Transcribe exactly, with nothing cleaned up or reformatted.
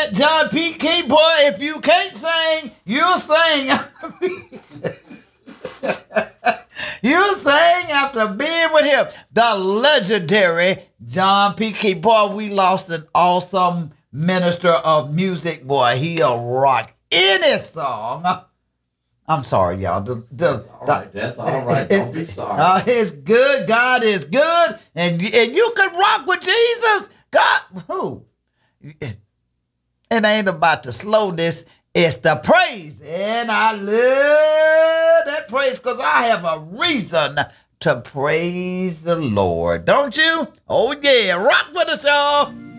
that John P. Key, boy, if you can't sing, you'll sing. You sang after being with him. The legendary John P. Key. Boy, we lost an awesome minister of music. Boy, he'll rock any song. I'm sorry, y'all. The, the, That's all right. That's all right. Don't be sorry. Uh, it's good. God is good. And, and you can rock with Jesus. God, who? It ain't about the slowness. It's the praise. And I love that praise because I have a reason to praise the Lord. Don't you? Oh, yeah. Rock with us, y'all.